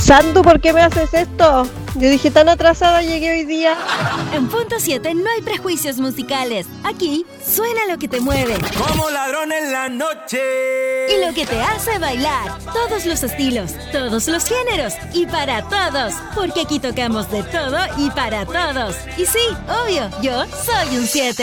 Sandu, ¿por qué me haces esto? Yo dije tan atrasada llegué hoy día. En Punto 7 no hay prejuicios musicales. Aquí suena lo que te mueve. Como ladrón en la noche. Y lo que te hace bailar. Todos los estilos, todos los géneros y para todos. Porque aquí tocamos de todo y para todos. Y sí, obvio, yo soy un 7.